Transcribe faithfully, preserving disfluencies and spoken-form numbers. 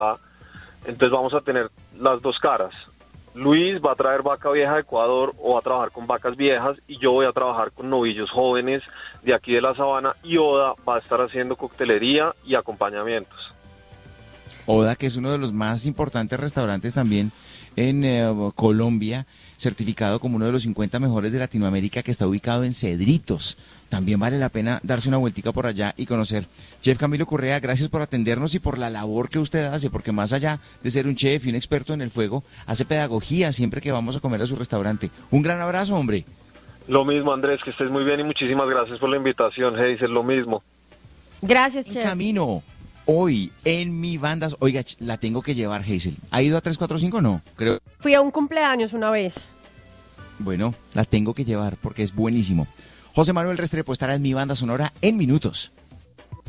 Entonces vamos a tener las dos caras. Luis va a traer vaca vieja de Ecuador o va a trabajar con vacas viejas y yo voy a trabajar con novillos jóvenes de aquí de la sabana y Oda va a estar haciendo coctelería y acompañamientos. Oda, que es uno de los más importantes restaurantes también en eh, Colombia, certificado como uno de los cincuenta mejores de Latinoamérica, que está ubicado en Cedritos. También vale la pena darse una vueltica por allá y conocer. Chef Camilo Correa, gracias por atendernos y por la labor que usted hace, porque más allá de ser un chef y un experto en el fuego, hace pedagogía siempre que vamos a comer a su restaurante. Un gran abrazo, hombre. Lo mismo, Andrés, que estés muy bien y muchísimas gracias por la invitación, Hazel, lo mismo. Gracias, En chef. camino, hoy, en mi banda, oiga, la tengo que llevar, Hazel. ¿Ha ido a tres cuatro cinco? No, creo. Fui a un cumpleaños una vez. Bueno, la tengo que llevar porque es buenísimo. José Manuel Restrepo estará en mi banda sonora en minutos.